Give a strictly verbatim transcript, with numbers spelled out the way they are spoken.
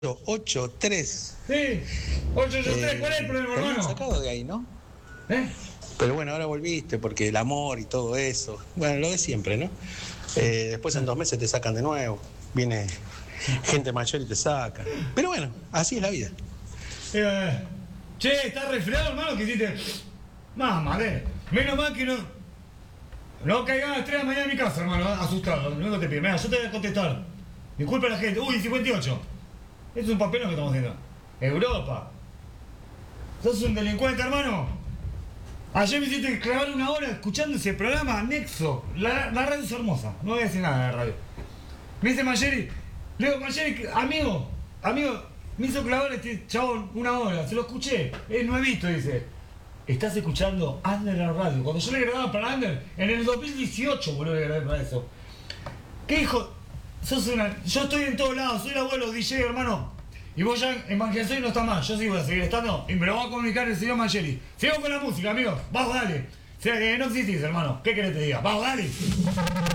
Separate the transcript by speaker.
Speaker 1: ocho tres.
Speaker 2: Sí, ocho ocho tres,
Speaker 1: Eh,
Speaker 2: ¿cuál es el problema,
Speaker 1: te habían
Speaker 2: hermano?
Speaker 1: sacado de ahí, ¿no?
Speaker 2: ¿Eh?
Speaker 1: Pero bueno, ahora volviste porque el amor y todo eso. Bueno, lo de siempre, ¿no? Eh, después en dos meses te sacan de nuevo. Viene gente mayor y te saca. Pero bueno, así es la vida.
Speaker 2: Eh, che, ¿estás resfriado, hermano? ¿Qué hiciste? Mamá, de. Menos mal que no. No caigas a las tres de la mañana en mi casa, hermano, asustado. No te pido. Mira, yo te voy a contestar. Disculpa a la gente. Uy, cincuenta y ocho. Esto es un papelón que estamos haciendo. Europa. ¿Sos un delincuente, hermano? Ayer me hiciste clavar una hora escuchando ese programa, Nexo. La, la radio es hermosa. No voy a decir nada de la radio. Me dice Mayeri. Le digo, Mayeri, amigo, amigo, me hizo clavar este chabón una hora. Se lo escuché. Es nuevito, dice. Estás escuchando Under la radio. Cuando yo le grababa para Under, en el dos mil dieciocho, boludo, le grabé para eso. ¿Qué hijo? Sos una... Yo estoy en todos lados, soy el abuelo, D J, hermano. Y vos ya en Evangelización no está más, yo sí voy a seguir estando y me lo va a comunicar el señor Mayeri. Sigo con la música, amigos, vamos, dale. O sea, eh, no existís, hermano, ¿qué querés que te diga? Vamos, dale.